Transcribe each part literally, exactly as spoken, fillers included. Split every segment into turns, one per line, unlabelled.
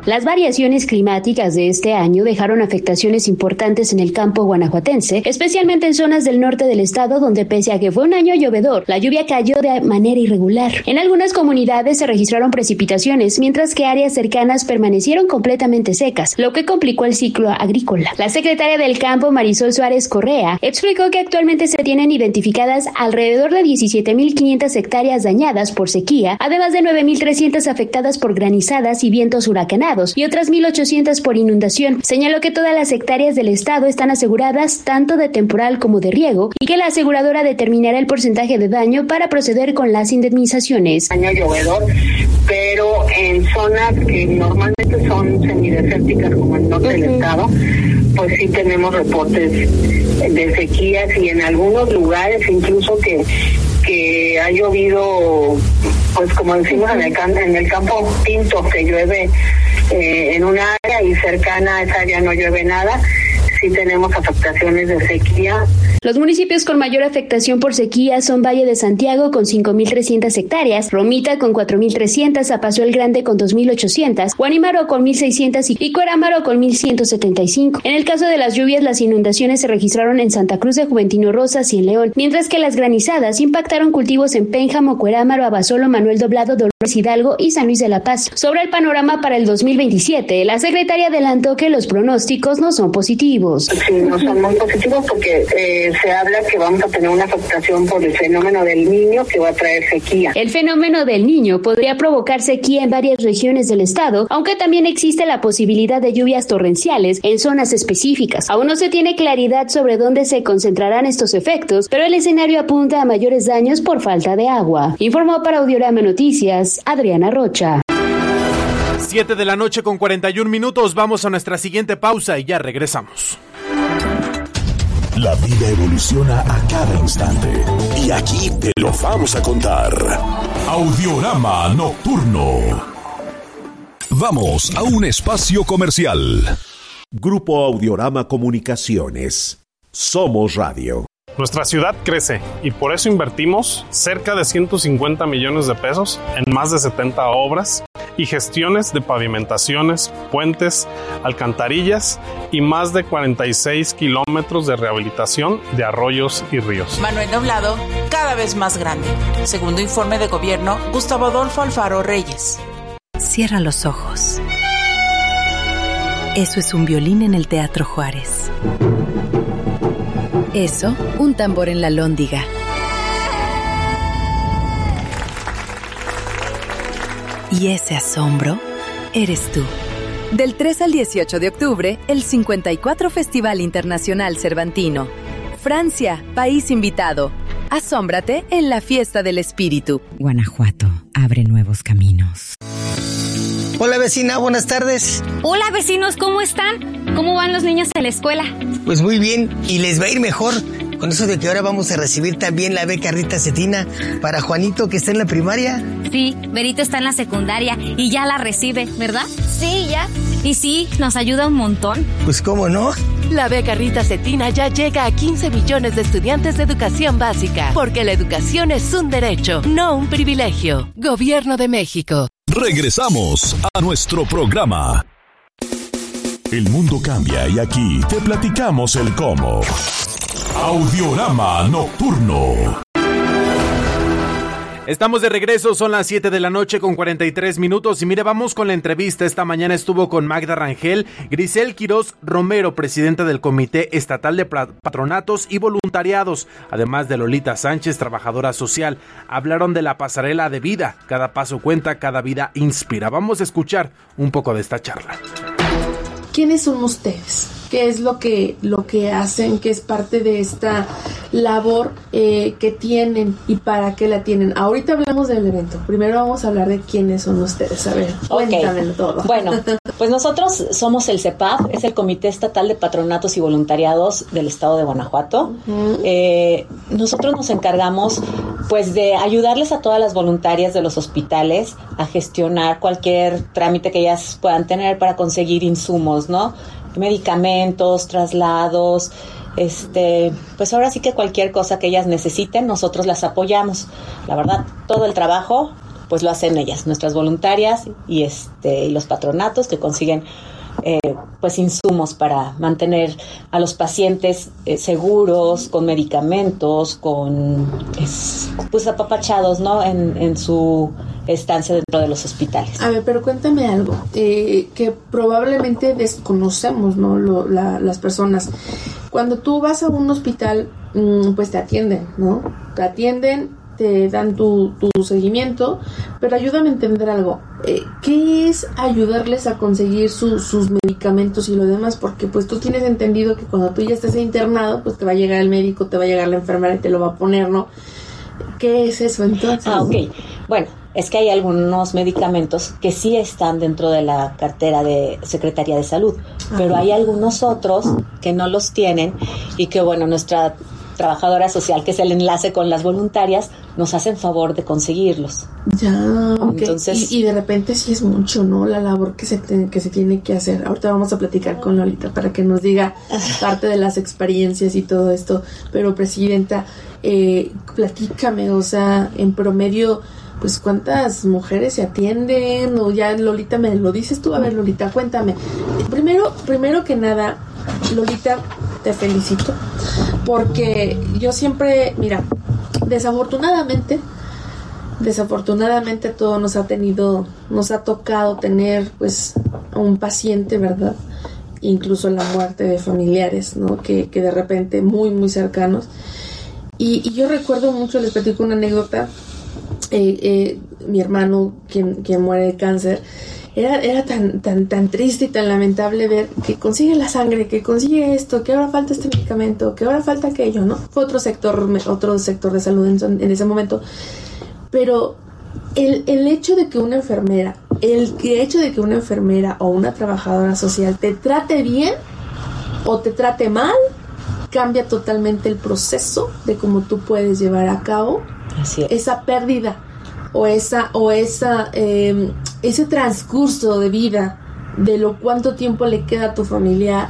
Las variaciones climáticas de este año dejaron afectaciones importantes en el campo guanajuatense, especialmente en zonas del norte del estado, donde pese a que fue un año llovedor, la lluvia cayó de manera irregular. En algunas comunidades se registraron precipitaciones, mientras que áreas cercanas permanecieron completamente secas, lo que complicó el ciclo agrícola. La secretaria del Campo, Marisol Suárez Correa, explicó que actualmente se tienen identificadas alrededor de diecisiete mil quinientas hectáreas dañadas por sequía, además de nueve mil trescientas afectadas por granizadas y vientos huracanados y otras mil ochocientas por inundación. Señaló que todas las hectáreas del estado están aseguradas tanto de temporal como de riego y que la aseguradora determinará el porcentaje de daño para proceder con las indemnizaciones.
Año llovedor, pero en zonas que normalmente son semidesérticas como el norte uh-huh. del estado, pues sí tenemos reportes de sequías y en algunos lugares incluso que que ha llovido, pues como decimos en el, campo, en el campo pinto, que llueve eh, en una área y cercana a esa área no llueve nada. Sí tenemos afectaciones de sequía.
Los municipios con mayor afectación por sequía son Valle de Santiago con cinco mil trescientas hectáreas, Romita con cuatro mil trescientas, Apaso el Grande con dos mil ochocientas, Guanímaro con mil seiscientas y Cuerámaro con mil ciento setenta y cinco. En el caso de las lluvias, las inundaciones se registraron en Santa Cruz de Juventino Rosas y en León, mientras que las granizadas impactaron cultivos en Pénjamo, Cuerámaro, Abasolo, Manuel Doblado, Dolores Hidalgo y San Luis de la Paz. Sobre el panorama para el dos mil veintisiete, la secretaria adelantó que los pronósticos no son positivos.
Sí, no son muy positivos porque eh, se habla que vamos a tener una afectación por el fenómeno del Niño que va a traer sequía.
El fenómeno del Niño podría provocar sequía en varias regiones del estado, aunque también existe la posibilidad de lluvias torrenciales en zonas específicas. Aún no se tiene claridad sobre dónde se concentrarán estos efectos, pero el escenario apunta a mayores daños por falta de agua. Informó para Audiorama Noticias, Adriana Rocha.
siete de la noche con cuarenta y un minutos. Vamos a nuestra siguiente pausa y ya regresamos.
La vida evoluciona a cada instante y aquí te lo vamos a contar. Audiorama Nocturno. Vamos a un espacio comercial.
Grupo Audiorama Comunicaciones. Somos Radio.
Nuestra ciudad crece y por eso invertimos cerca de ciento cincuenta millones de pesos en más de setenta obras y gestiones de pavimentaciones, puentes, alcantarillas y más de cuarenta y seis kilómetros de rehabilitación de arroyos y ríos.
Manuel Doblado, cada vez más grande. Segundo informe de gobierno, Gustavo Adolfo Alfaro Reyes.
Cierra los ojos. Eso es un violín en el Teatro Juárez. Eso, un tambor en la Lóndiga. Y ese asombro eres tú. Del tres al dieciocho de octubre, el cincuenta y cuatro Festival Internacional Cervantino. Francia, país invitado. Asómbrate en la fiesta del espíritu.
Guanajuato abre nuevos caminos.
Hola vecina, buenas tardes.
Hola vecinos, ¿cómo están? ¿Cómo van los niños en la escuela?
Pues muy bien, y les va a ir mejor con eso de que ahora vamos a recibir también la beca Rita Cetina para Juanito, que está en la primaria.
Sí, Berito está en la secundaria y ya la recibe, ¿verdad?
Sí, ya.
Y sí, nos ayuda un montón.
Pues cómo no.
La beca Rita Cetina ya llega a quince millones de estudiantes de educación básica, porque la educación es un derecho, no un privilegio. Gobierno de México.
Regresamos a nuestro programa. El mundo cambia y aquí te platicamos el cómo. Audiorama Nocturno.
Estamos de regreso, son las siete de la noche con cuarenta y tres minutos y mire, vamos con la entrevista. Esta mañana estuvo con Magda Rangel, Grisel Quirós Romero, presidenta del Comité Estatal de Patronatos y Voluntariados, además de Lolita Sánchez, trabajadora social. Hablaron de la pasarela de vida, cada paso cuenta, cada vida inspira. Vamos a escuchar un poco de esta charla.
¿Quiénes son ustedes? ¿Qué es lo que, lo que hacen? ¿Qué es parte de esta labor eh, que tienen y para qué la tienen? Ahorita hablamos del evento. Primero vamos a hablar de quiénes son ustedes. A ver, cuéntamelo okay. todo.
Bueno, pues nosotros somos el C E P A P, es el Comité Estatal de Patronatos y Voluntariados del Estado de Guanajuato. Uh-huh. Eh, nosotros nos encargamos pues de ayudarles a todas las voluntarias de los hospitales a gestionar cualquier trámite que ellas puedan tener para conseguir insumos, ¿no? Medicamentos, traslados, este, pues ahora sí que cualquier cosa que ellas necesiten, nosotros las apoyamos. La verdad, todo el trabajo pues lo hacen ellas, nuestras voluntarias y este y los patronatos que consiguen eh, pues insumos para mantener a los pacientes eh, seguros, con medicamentos, con es, pues apapachados, ¿no? En, en su estancia dentro de los hospitales.
A ver, pero cuéntame algo eh, que probablemente desconocemos, ¿no? Lo, la, las personas. Cuando tú vas a un hospital, mmm, pues te atienden, ¿no? Te atienden, te dan tu, tu seguimiento, pero ayúdame a entender algo. Eh, ¿Qué es ayudarles a conseguir su, sus medicamentos y lo demás? Porque pues tú tienes entendido que cuando tú ya estés internado, pues te va a llegar el médico, te va a llegar la enfermera y te lo va a poner, ¿no? ¿Qué es eso entonces?
Ah, ok. Bueno, es que hay algunos medicamentos que sí están dentro de la cartera de Secretaría de Salud, ah, pero hay algunos otros que no los tienen y que, bueno, nuestra trabajadora social, que es el enlace con las voluntarias, nos hacen favor de conseguirlos.
Ya, ok.
Entonces,
y, y de repente sí es mucho, ¿no? La labor que se, te, que se tiene que hacer. Ahorita vamos a platicar con Lolita para que nos diga parte de las experiencias y todo esto. Pero, Presidenta, eh, platícame, o sea, en promedio, pues, ¿cuántas mujeres se atienden? O ya, Lolita, me lo dices tú. A ver, Lolita, cuéntame. Primero, primero que nada, Lolita, te felicito, porque yo siempre, mira, desafortunadamente, desafortunadamente todo nos ha tenido, nos ha tocado tener, pues, un paciente, ¿verdad? Incluso la muerte de familiares, ¿no? Que, que de repente muy, muy cercanos. Y, y yo recuerdo mucho, les platico una anécdota, eh, eh, mi hermano, quien, quien muere de cáncer, Era, era tan, tan, tan triste y tan lamentable ver que consigue la sangre, que consigue esto, que ahora falta este medicamento, que ahora falta aquello, ¿no? Fue otro sector, otro sector de salud en, en ese momento. Pero el, el hecho de que una enfermera, el hecho de que una enfermera o una trabajadora social te trate bien o te trate mal, cambia totalmente el proceso de cómo tú puedes llevar a cabo
Así es.
esa pérdida o esa o esa eh, ese transcurso de vida, de lo cuánto tiempo le queda a tu familiar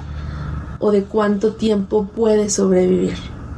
o de cuánto tiempo puede sobrevivir.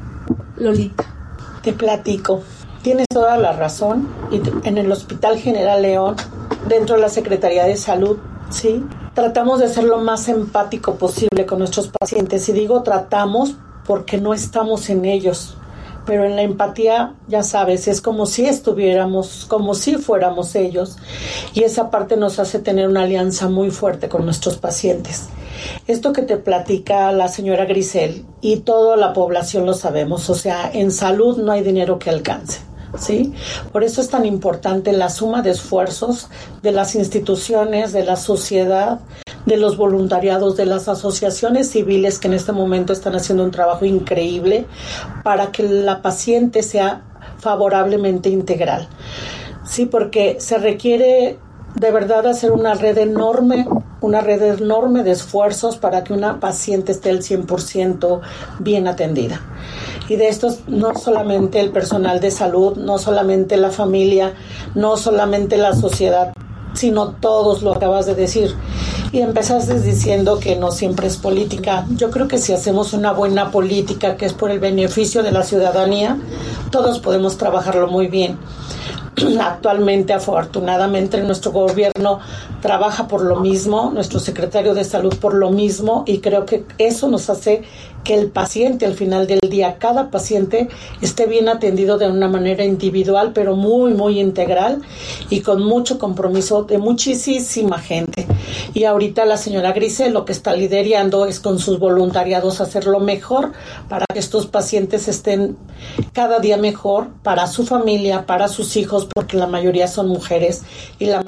Lolita.
Te platico. Tienes toda la razón. Y en el Hospital General León, dentro de la Secretaría de Salud, sí, tratamos de ser lo más empático posible con nuestros pacientes. Y digo tratamos porque no estamos en ellos. Pero en la empatía, ya sabes, es como si estuviéramos, como si fuéramos ellos. Y esa parte nos hace tener una alianza muy fuerte con nuestros pacientes. Esto que te platica la señora Grisel, y toda la población lo sabemos, o sea, en salud no hay dinero que alcance, ¿sí? Por eso es tan importante la suma de esfuerzos de las instituciones, de la sociedad, de los voluntariados, de las asociaciones civiles que en este momento están haciendo un trabajo increíble para que la paciente sea favorablemente integral. Sí, porque se requiere de verdad hacer una red enorme, una red enorme de esfuerzos para que una paciente esté al cien por ciento bien atendida. Y de estos no solamente el personal de salud, no solamente la familia, no solamente la sociedad, sino todos, lo acabas de decir. Y empezaste diciendo que no siempre es política. Yo creo que si hacemos una buena política que es por el beneficio de la ciudadanía, todos podemos trabajarlo muy bien. Actualmente, afortunadamente, nuestro gobierno trabaja por lo mismo, nuestro secretario de salud por lo mismo, y creo que eso nos hace que el paciente al final del día, cada paciente esté bien atendido de una manera individual, pero muy, muy integral y con mucho compromiso de muchísima gente. Y ahorita la señora Grisel lo que está liderando es con sus voluntariados hacerlo mejor para que estos pacientes estén cada día mejor para su familia, para sus hijos, porque la mayoría son mujeres y la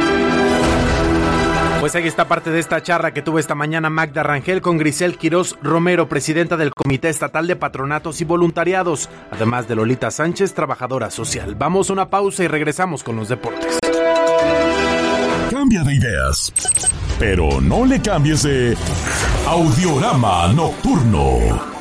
Pues ahí está parte de esta charla que tuvo esta mañana Magda Rangel con Grisel Quirós Romero, presidenta del Comité Estatal de Patronatos y Voluntariados, además de Lolita Sánchez, trabajadora social. Vamos a una pausa y regresamos con los deportes.
Cambia de ideas, pero no le cambies de Audiorama Nocturno.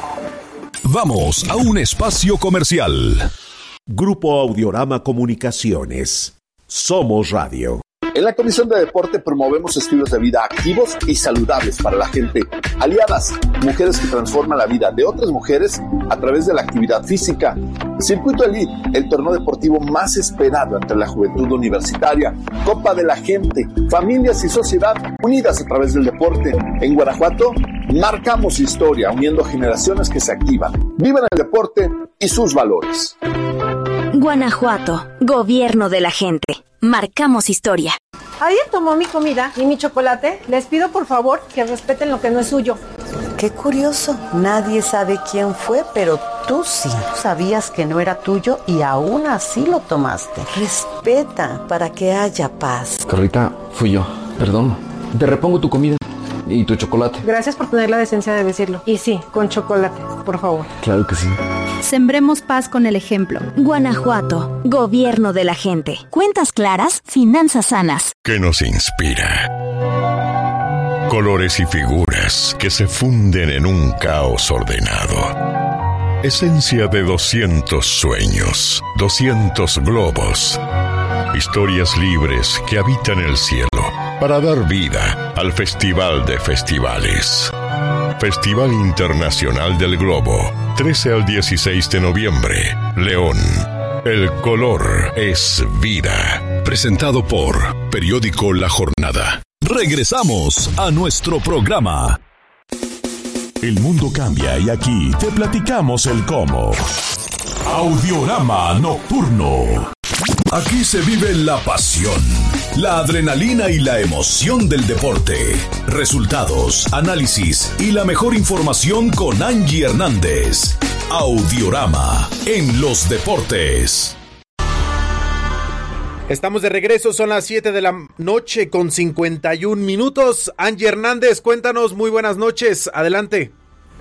Vamos a un espacio comercial.
Grupo Audiorama Comunicaciones. Somos Radio.
En la Comisión de Deporte promovemos estilos de vida activos y saludables para la gente. Aliadas, mujeres que transforman la vida de otras mujeres a través de la actividad física. Circuito Elite, el torneo deportivo más esperado entre la juventud universitaria. Copa de la Gente, familias y sociedad unidas a través del deporte. En Guanajuato, marcamos historia, uniendo generaciones que se activan, viven el deporte y sus valores.
Guanajuato, gobierno de la gente. Marcamos historia.
¿Alguien tomó mi comida y mi chocolate? Les pido por favor que respeten lo que no es suyo.
Qué curioso, nadie sabe quién fue, pero tú sí. Sabías que no era tuyo y aún así lo tomaste. Respeta para que haya paz.
Carlita, fui yo, perdón. Te repongo tu comida y tu chocolate.
Gracias por tener la decencia de decirlo. Y sí, con chocolate, por favor.
Claro que sí.
Sembremos paz con el ejemplo. Guanajuato, gobierno de la gente. Cuentas claras, finanzas sanas.
¿Qué nos inspira? Colores y figuras que se funden en un caos ordenado. Esencia de doscientos sueños, doscientos globos. Historias libres que habitan el cielo para dar vida al Festival de Festivales. Festival Internacional del Globo, trece al dieciséis de noviembre, León. El color es vida. Presentado por Periódico La Jornada.
Regresamos a nuestro programa. El mundo cambia y aquí te platicamos el cómo. Audiorama Nocturno. Aquí se vive la pasión, la adrenalina y la emoción del deporte. Resultados, análisis y la mejor información con Angie Hernández. Audiorama en los deportes.
Estamos de regreso, son las siete de la noche con cincuenta y un minutos. Angie Hernández, cuéntanos, muy buenas noches, adelante.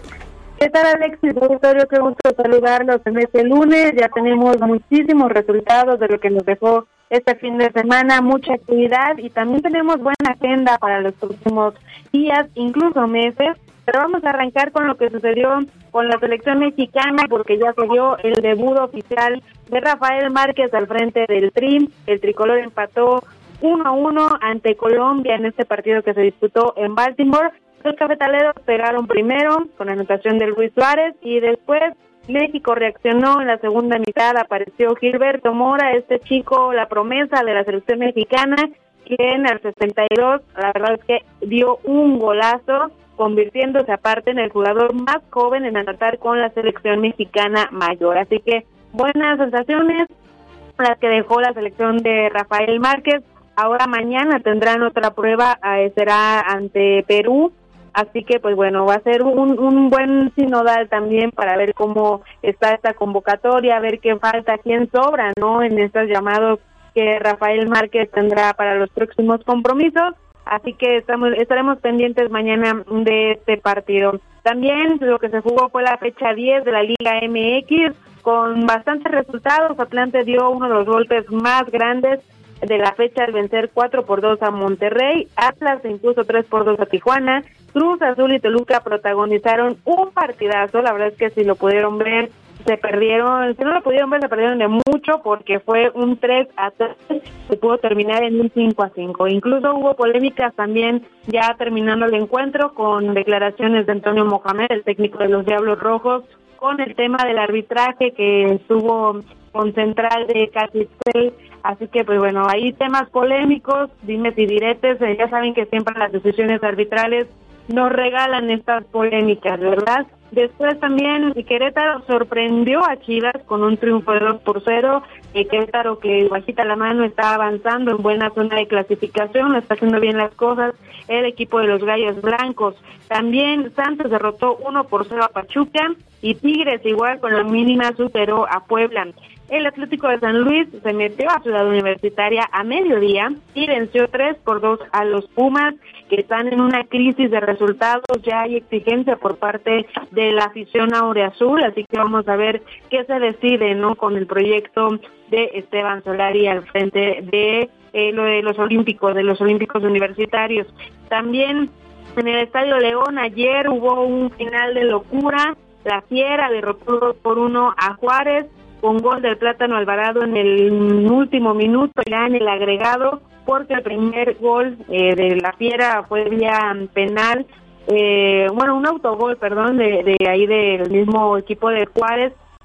¿Qué tal, Alexis? Auditorio, qué gusto saludarlos en este lunes. Ya tenemos muchísimos resultados de lo que nos dejó este fin de semana, mucha actividad y también tenemos buena agenda para los próximos días, incluso meses. Pero vamos a arrancar con lo que sucedió con la selección mexicana, porque ya se dio el debut oficial de Rafael Márquez al frente del Tri. El tricolor empató uno a uno ante Colombia en este partido que se disputó en Baltimore. Los cafetaleros pegaron primero con anotación de Luis Suárez y después México reaccionó en la segunda mitad. Apareció Gilberto Mora, este chico, la promesa de la selección mexicana, quien al sesenta y dos, la verdad es que dio un golazo, convirtiéndose aparte en el jugador más joven en anotar con la selección mexicana mayor. Así que buenas sensaciones las que dejó la selección de Rafael Márquez. Ahora mañana tendrán otra prueba, eh, será ante Perú. Así que, pues bueno, va a ser un, un buen sinodal también para ver cómo está esta convocatoria, ver qué falta, quién sobra, ¿no? En estos llamados que Rafael Márquez tendrá para los próximos compromisos. Así que estamos estaremos pendientes mañana de este partido. También lo que se jugó fue la fecha diez de la Liga M X, con bastantes resultados. Atlante dio uno de los golpes más grandes de la fecha al vencer cuatro por dos a Monterrey. Atlas se impuso tres por dos a Tijuana. Cruz Azul y Toluca protagonizaron un partidazo. La verdad es que si lo pudieron ver, se perdieron. Si no lo pudieron ver, se perdieron de mucho, porque fue un tres a tres. Se pudo terminar en un cinco a cinco. Incluso hubo polémicas también ya terminando el encuentro, con declaraciones de Antonio Mohamed, el técnico de los Diablos Rojos, con el tema del arbitraje que estuvo con Central de Capital. Así que, pues bueno, hay temas polémicos, dimes y diretes. Eh, ya saben que siempre las decisiones arbitrales nos regalan estas polémicas, ¿verdad? Después también Querétaro sorprendió a Chivas con un triunfo de dos por cero. Eh, Querétaro, que bajita la mano, está avanzando en buena zona de clasificación, está haciendo bien las cosas el equipo de los Gallos Blancos. También Santos derrotó uno por cero a Pachuca, y Tigres igual con la mínima superó a Puebla. El Atlético de San Luis se metió a Ciudad Universitaria a mediodía y venció tres por dos a los Pumas, que están en una crisis de resultados. Ya hay exigencia por parte de la afición aureazul, así que vamos a ver qué se decide, ¿no?, con el proyecto de Esteban Solari al frente de eh, lo de los Olímpicos, de los Olímpicos Universitarios. También en el Estadio León ayer hubo un final de locura. La Fiera derrotó dos por uno a Juárez, con gol del Plátano Alvarado en el último minuto, ya en el agregado, porque el primer gol eh, de la Fiera fue vía penal, eh, bueno, un autogol, perdón, de, de ahí del mismo equipo de Juárez,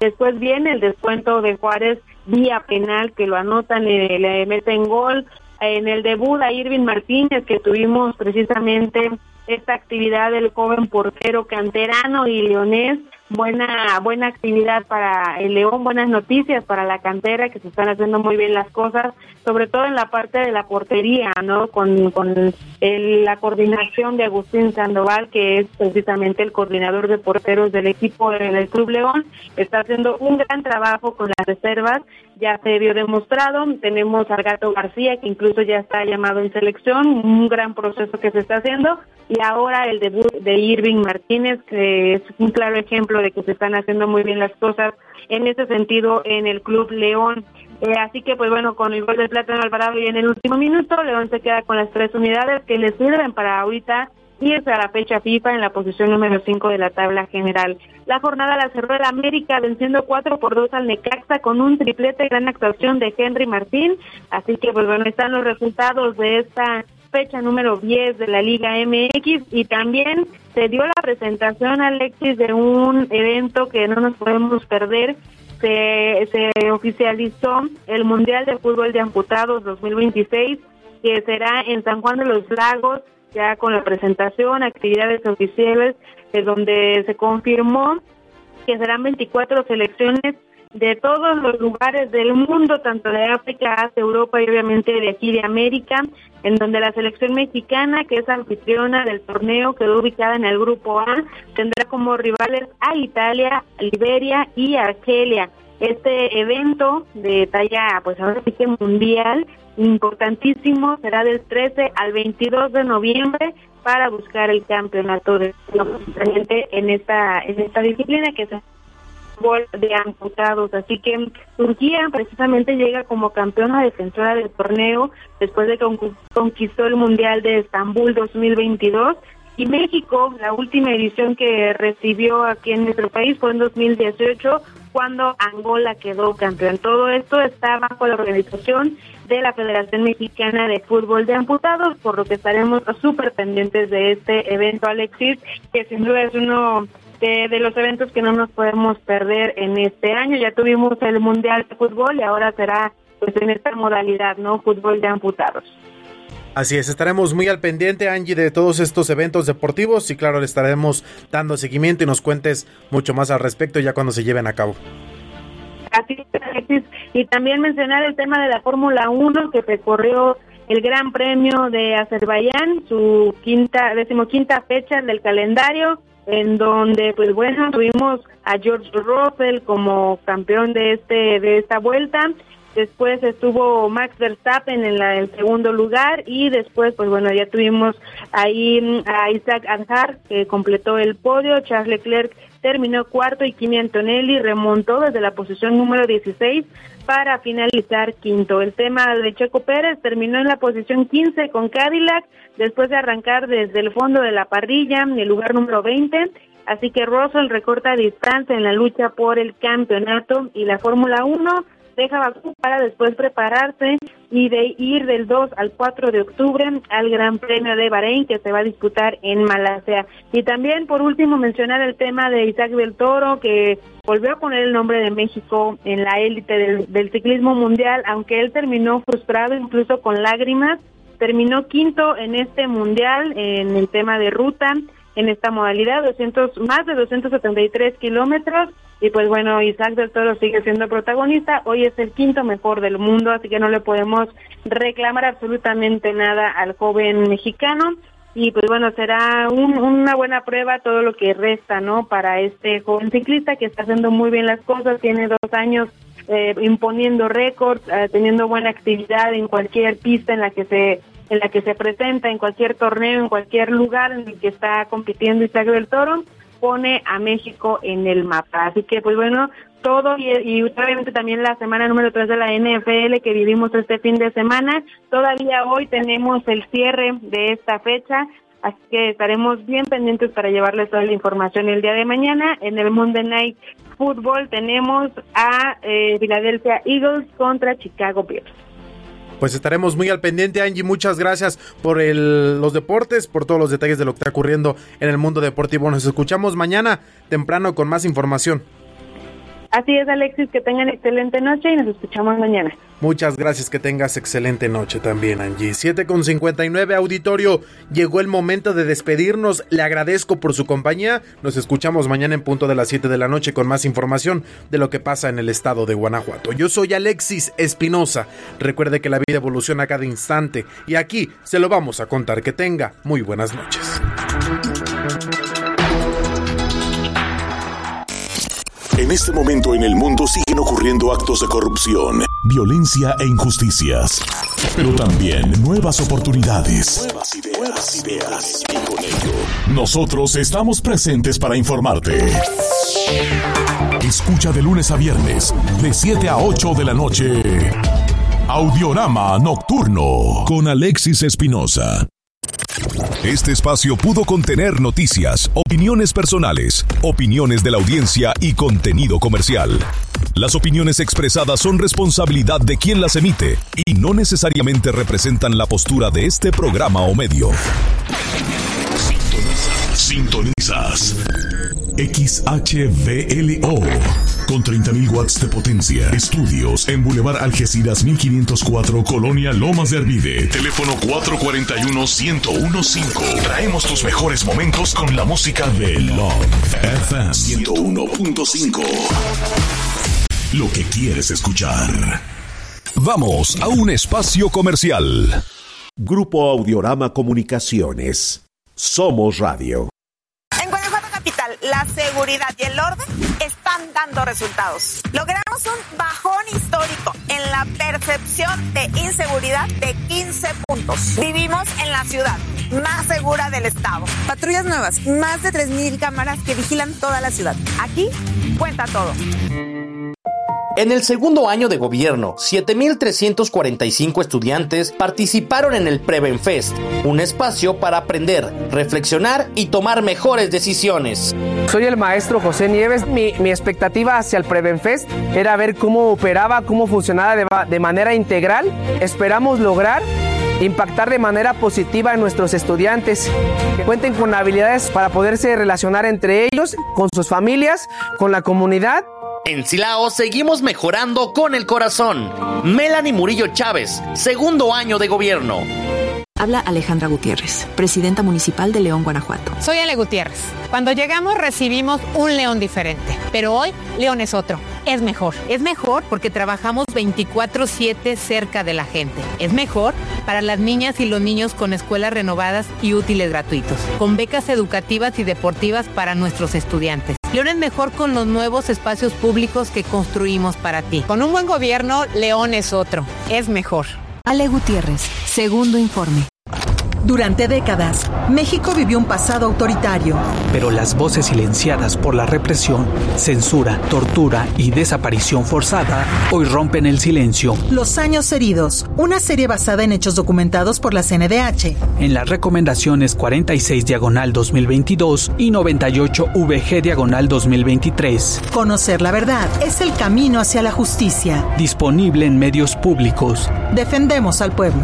Después viene el descuento de Juárez vía penal, que lo anotan, le, le meten gol. En el debut a Irving Martínez, que tuvimos precisamente esta actividad del joven portero canterano y leonés, buena buena actividad para el León, buenas noticias para la cantera, que se están haciendo muy bien las cosas, sobre todo en la parte de la portería, ¿no? Con, con el, la coordinación de Agustín Sandoval, que es precisamente el coordinador de porteros del equipo del Club León, está haciendo un gran trabajo con las reservas, ya se vio demostrado. Tenemos al Gato García, que incluso ya está llamado en selección, un gran proceso que se está haciendo, y ahora el debut de Irving Martínez, que es un claro ejemplo de que se están haciendo muy bien las cosas en ese sentido en el Club León. Eh, así que, pues bueno, con el gol de Plátano Alvarado y en el último minuto, León se queda con las tres unidades que le sirven para ahorita irse a la fecha FIFA en la posición número cinco de la tabla general. La jornada la cerró el América venciendo cuatro por dos al Necaxa con un triplete, gran actuación de Henry Martín. Así que, pues bueno, están los resultados de esta fecha número diez de la Liga M X, y también se dio la presentación, Alexis, de un evento que no nos podemos perder. Se, se oficializó el Mundial de Fútbol de Amputados dos mil veintiséis, que será en San Juan de los Lagos, ya con la presentación, actividades oficiales, de donde se confirmó que serán veinticuatro selecciones de todos los lugares del mundo, tanto de África hasta Europa y obviamente de aquí de América, en donde la selección mexicana, que es anfitriona del torneo, quedó ubicada en el grupo A, tendrá como rivales a Italia, Liberia y Argelia. Este evento de talla, pues ahora sí que mundial, importantísimo, será del trece al veintidós de noviembre para buscar el campeonato de, en esta en esta disciplina, que es fútbol de amputados. Así que Turquía precisamente llega como campeona defensora del torneo después de que conquistó el Mundial de Estambul dos mil veintidós, y México, la última edición que recibió aquí en nuestro país fue en dos mil dieciocho, cuando Angola quedó campeón. Todo esto está bajo la organización de la Federación Mexicana de Fútbol de Amputados, por lo que estaremos súper pendientes de este evento, Alexis, que sin duda es uno De, de los eventos que no nos podemos perder en este año. Ya tuvimos el Mundial de Fútbol y ahora será pues en esta modalidad, ¿no? Fútbol de amputados.
Así es, estaremos muy al pendiente, Angie, de todos estos eventos deportivos, y claro, le estaremos dando seguimiento y nos cuentes mucho más al respecto ya cuando se lleven a cabo.
Así es, Alexis. Y también mencionar el tema de la Fórmula uno, que recorrió el Gran Premio de Azerbaiyán, su quinta, decimoquinta fecha del calendario, en donde, pues bueno, tuvimos a George Russell como campeón de este de esta vuelta. Después estuvo Max Verstappen en la, el segundo lugar, y después, pues bueno, ya tuvimos ahí a Isaac Hadjar, que completó el podio. Charles Leclerc terminó cuarto y Kimi Antonelli remontó desde la posición número dieciséis para finalizar quinto. El tema de Checo Pérez terminó en la posición quince con Cadillac, después de arrancar desde el fondo de la parrilla, en el lugar número veinte. Así que Russell recorta distancia en la lucha por el campeonato, y la Fórmula uno deja Bakú para después prepararse y de ir del dos al cuatro de octubre al Gran Premio de Bahrein, que se va a disputar en Malasia. Y también, por último, mencionar el tema de Isaac del Toro, que volvió a poner el nombre de México en la élite del, del ciclismo mundial, aunque él terminó frustrado, incluso con lágrimas. Terminó quinto en este mundial en el tema de ruta, en esta modalidad, doscientos más de doscientos setenta y tres kilómetros. Y pues bueno, Isaac del Toro sigue siendo protagonista, hoy es el quinto mejor del mundo, así que no le podemos reclamar absolutamente nada al joven mexicano. Y pues bueno, será un, una buena prueba todo lo que resta, ¿no? Para este joven ciclista que está haciendo muy bien las cosas, tiene dos años eh, imponiendo récords, eh, teniendo buena actividad en cualquier pista en la que se en la que se presenta, en cualquier torneo, en cualquier lugar en el que está compitiendo Isaac del Toro, pone a México en el mapa. Así que pues bueno, todo, y, y obviamente también la semana número tres de la N F L que vivimos este fin de semana. Todavía hoy tenemos el cierre de esta fecha, así que estaremos bien pendientes para llevarles toda la información el día de mañana. En el Monday Night Football tenemos a eh, Philadelphia Eagles contra Chicago Bears.
Pues estaremos muy al pendiente, Angie. Muchas gracias por el, los deportes, por todos los detalles de lo que está ocurriendo en el mundo deportivo. Nos escuchamos mañana temprano con más información.
Así es, Alexis, que tengan excelente noche y nos escuchamos mañana.
Muchas gracias, que tengas excelente noche también, Angie. siete con cincuenta y nueve, auditorio, llegó el momento de despedirnos. Le agradezco por su compañía. Nos escuchamos mañana en punto de las siete de la noche con más información de lo que pasa en el estado de Guanajuato. Yo soy Alexis Espinosa. Recuerde que la vida evoluciona a cada instante y aquí se lo vamos a contar. Que tenga muy buenas noches.
En este momento en el mundo siguen ocurriendo actos de corrupción, violencia e injusticias, pero también nuevas oportunidades. Nuevas ideas, nuevas ideas. Y con ello, nosotros estamos presentes para informarte. Escucha de lunes a viernes, de siete a ocho de la noche, Audiorama Nocturno, con Alexis Espinosa. Este espacio pudo contener noticias, opiniones personales, opiniones de la audiencia y contenido comercial. Las opiniones expresadas son responsabilidad de quien las emite y no necesariamente representan la postura de este programa o medio. Sintonizas. Sintonizas. X H V L O con treinta mil watts de potencia. Estudios en Boulevard Algeciras mil quinientos cuatro, Colonia Lomas de Arvide. Teléfono cuatro cuatro uno, uno cero uno cinco. Traemos tus mejores momentos con la música de Love F M ciento uno punto cinco. Lo que quieres escuchar. Vamos a un espacio comercial.
Grupo Audiorama Comunicaciones. Somos Radio.
En Guanajuato capital, la seguridad y el orden están dando resultados. Logramos un bajón histórico en la percepción de inseguridad de quince puntos. Vivimos en la ciudad más segura del estado. Patrullas nuevas, más de tres mil cámaras que vigilan toda la ciudad. Aquí cuenta todo.
En el segundo año de gobierno, siete mil trescientos cuarenta y cinco estudiantes participaron en el Prevenfest, un espacio para aprender, reflexionar y tomar mejores decisiones.
Soy el maestro José Nieves. Mi, mi expectativa hacia el Prevenfest era ver cómo operaba, cómo funcionaba de, de manera integral. Esperamos lograr impactar de manera positiva en nuestros estudiantes, que cuenten con habilidades para poderse relacionar entre ellos, con sus familias, con la comunidad.
En Silao seguimos mejorando con el corazón. Melanie Murillo Chávez, segundo año de gobierno.
Habla Alejandra Gutiérrez, presidenta municipal de León, Guanajuato.
Soy Ale Gutiérrez. Cuando llegamos recibimos un León diferente, pero hoy León es otro. Es mejor. Es mejor porque trabajamos veinticuatro siete cerca de la gente. Es mejor para las niñas y los niños con escuelas renovadas y útiles gratuitos, con becas educativas y deportivas para nuestros estudiantes. León es mejor con los nuevos espacios públicos que construimos para ti. Con un buen gobierno, León es otro. Es mejor.
Ale Gutiérrez, segundo informe.
Durante décadas, México vivió un pasado autoritario.
Pero las voces silenciadas por la represión, censura, tortura y desaparición forzada hoy rompen el silencio.
Los años heridos, una serie basada en hechos documentados por la C N D H.
En las recomendaciones cuarenta y seis diagonal dos mil veintidós y noventa y ocho V G diagonal dos mil veintitrés.
Conocer la verdad es el camino hacia la justicia.
Disponible en medios públicos.
Defendemos al pueblo.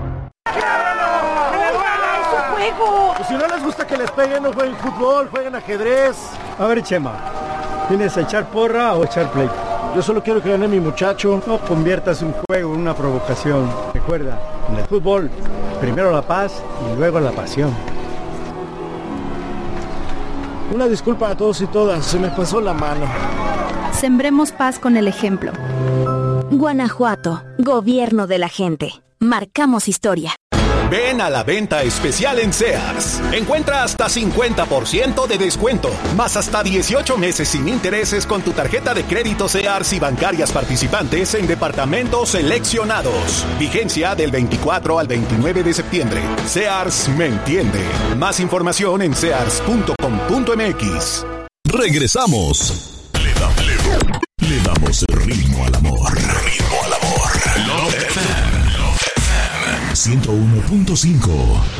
Pues si no les gusta que les peguen, no jueguen fútbol, jueguen ajedrez. A ver, Chema, ¿tienes a echar porra o echar play? Yo solo quiero que gane mi muchacho. No conviertas un juego en una provocación. Recuerda, en el fútbol, primero la paz y luego la pasión. Una disculpa a todos y todas, se me pasó la mano.
Sembremos paz con el ejemplo. Guanajuato, gobierno de la gente. Marcamos historia.
Ven a la venta especial en Sears. Encuentra hasta cincuenta por ciento de descuento, más hasta dieciocho meses sin intereses con tu tarjeta de crédito Sears y bancarias participantes en departamentos seleccionados. Vigencia del veinticuatro al veintinueve de septiembre. Sears me entiende. Más información en sears punto com punto m x.
Regresamos. Le, da, le, le damos ritmo al amor. Ritmo al amor. Love F M. Love F M. ciento uno punto cinco.